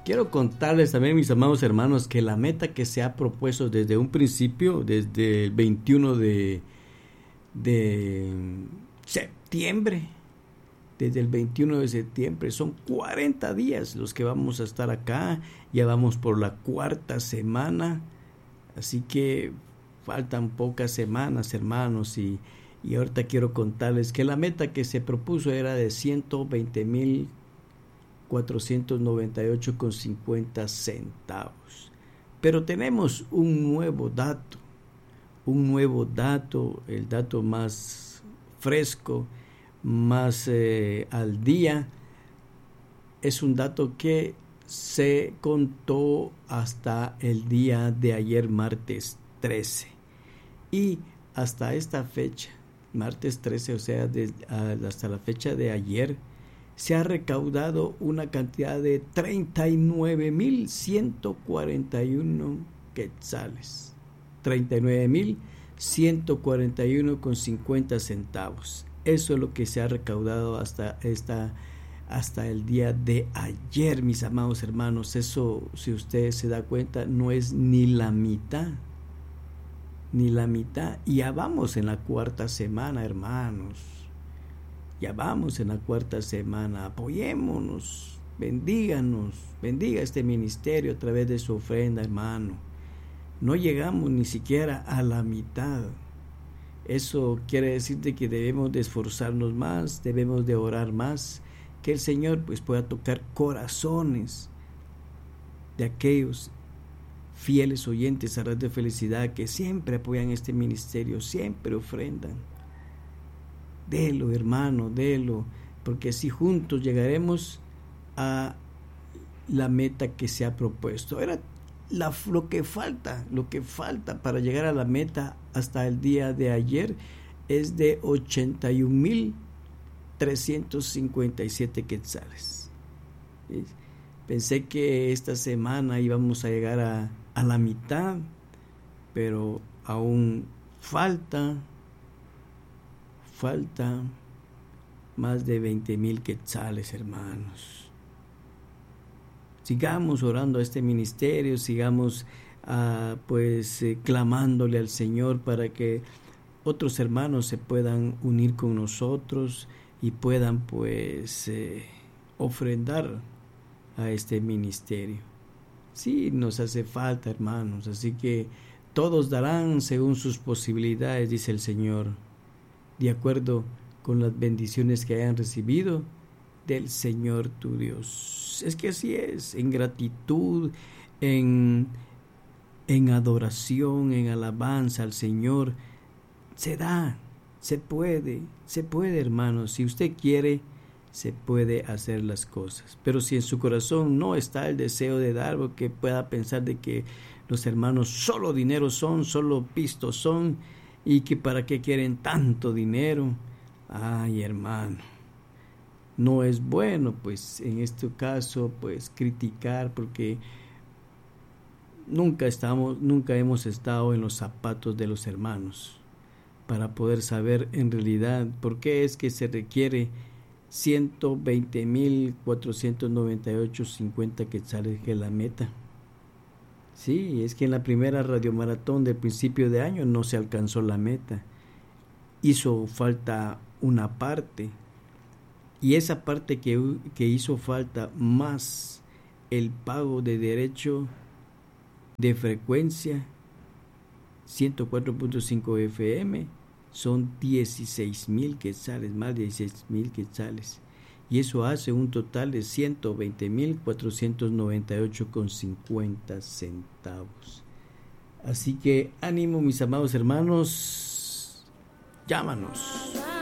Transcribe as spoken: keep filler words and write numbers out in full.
Quiero contarles también, mis amados hermanos, que la meta que se ha propuesto desde un principio, desde el veintiuno de, de septiembre, desde el veintiuno de septiembre, son cuarenta días los que vamos a estar acá, ya vamos por la cuarta semana, así que faltan pocas semanas, hermanos, y, y ahorita quiero contarles que la meta que se propuso era de ciento veinte mil cuatrocientos noventa y ocho con cincuenta centavos. Pero tenemos un nuevo dato, un nuevo dato, el dato más fresco, más eh, al día, es un dato que se contó hasta el día de ayer, martes trece. Y hasta esta fecha, martes trece, o sea, de, hasta la fecha de ayer, se ha recaudado una cantidad de treinta y nueve mil ciento cuarenta y uno quetzales, treinta y nueve mil ciento cuarenta y uno con cincuenta centavos. Eso es lo que se ha recaudado hasta esta hasta el día de ayer, mis amados hermanos. Eso, si usted se da cuenta, no es ni la mitad, ni la mitad. Y ya vamos en la cuarta semana, hermanos. Ya vamos en la cuarta semana, apoyémonos, bendíganos, bendiga este ministerio a través de su ofrenda, hermano. No llegamos ni siquiera a la mitad. Eso quiere decir de que debemos de esforzarnos más, debemos de orar más, que el Señor pues pueda tocar corazones de aquellos fieles oyentes a Radio Felicidad que siempre apoyan este ministerio, siempre ofrendan. Delo, hermano, delo, porque así juntos llegaremos a la meta que se ha propuesto. Era la, lo que falta, lo que falta para llegar a la meta hasta el día de ayer es de ochenta y un mil trescientos cincuenta y siete quetzales. Pensé que esta semana íbamos a llegar a, a la mitad, pero aún falta falta más de veinte mil quetzales, hermanos. Sigamos orando a este ministerio, sigamos uh, pues eh, clamándole al Señor para que otros hermanos se puedan unir con nosotros y puedan pues eh, ofrendar a este ministerio. Sí, nos hace falta, hermanos, así que todos darán según sus posibilidades, dice el Señor, de acuerdo con las bendiciones que hayan recibido del Señor tu Dios. Es que así es, en gratitud, en, en adoración, en alabanza al Señor, se da, se puede, se puede, hermanos. Si usted quiere, se puede hacer las cosas. Pero si en su corazón no está el deseo de dar, porque pueda pensar de que los hermanos solo dinero son, solo pistos son, y que para qué quieren tanto dinero. Ay, hermano, no es bueno, pues, en este caso, pues, criticar, porque nunca estamos, nunca hemos estado en los zapatos de los hermanos para poder saber en realidad por qué es que se requiere ciento veinte mil cuatrocientos noventa y ocho cincuenta quetzales, que es la meta. Sí, es que en la primera radiomaratón del principio de año no se alcanzó la meta. Hizo falta una parte. Y esa parte que, que hizo falta, más el pago de derecho de frecuencia ciento cuatro punto cinco F M, son dieciséis mil quetzales, más de dieciséis mil quetzales. Y eso hace un total de ciento veinte mil cuatrocientos noventa y ocho con cincuenta centavos. Así que ánimo, mis amados hermanos, llámanos.